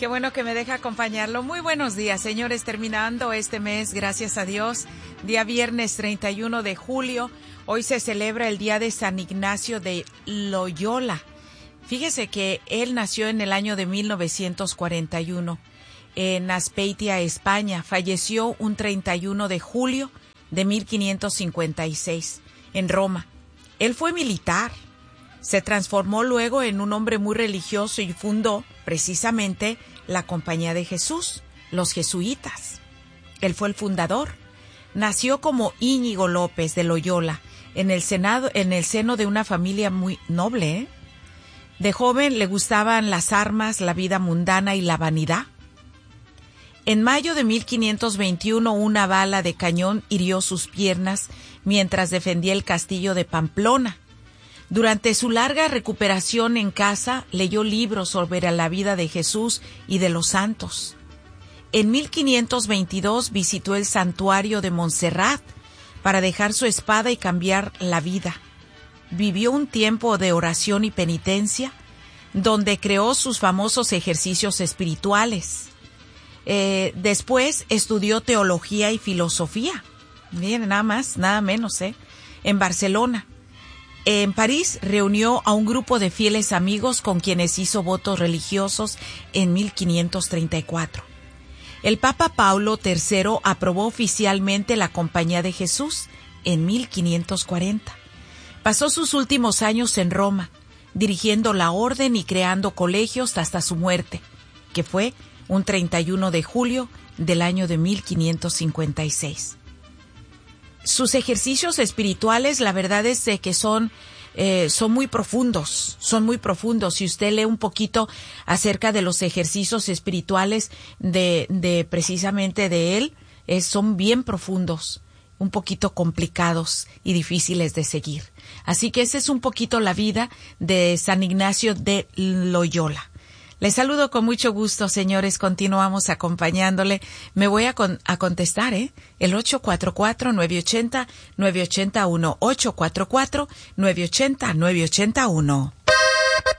Qué bueno que me deja acompañarlo. Muy buenos días, señores. Terminando este mes, gracias a Dios, día viernes 31 de julio. Hoy se celebra el día de San Ignacio de Loyola. Fíjese que él nació en el año de 1941 en Azpeitia, España. Falleció un 31 de julio de 1556 en Roma. Él fue militar. Se transformó luego en un hombre muy religioso y fundó precisamente la Compañía de Jesús, los jesuitas. Él fue el fundador. Nació como Íñigo López de Loyola en el seno de una familia muy noble. De joven le gustaban las armas, la vida mundana y la vanidad. En mayo de 1521 una bala de cañón hirió sus piernas mientras defendía el castillo de Pamplona. Durante su larga recuperación en casa, leyó libros sobre la vida de Jesús y de los santos. En 1522 visitó el santuario de Montserrat para dejar su espada y cambiar la vida. Vivió un tiempo de oración y penitencia, donde creó sus famosos ejercicios espirituales. Después estudió teología y filosofía. Miren, nada más, nada menos, en Barcelona. En París reunió a un grupo de fieles amigos con quienes hizo votos religiosos en 1534. El Papa Paulo III aprobó oficialmente la Compañía de Jesús en 1540. Pasó sus últimos años en Roma, dirigiendo la orden y creando colegios hasta su muerte, que fue un 31 de julio del año de 1556. Sus ejercicios espirituales, la verdad es de que son muy profundos, Si usted lee un poquito acerca de los ejercicios espirituales de precisamente de él, son bien profundos, un poquito complicados y difíciles de seguir. Así que esa es un poquito la vida de San Ignacio de Loyola. Les saludo con mucho gusto, señores. Continuamos acompañándole. Me voy a contestar, el 844-980-981. 844-980-981.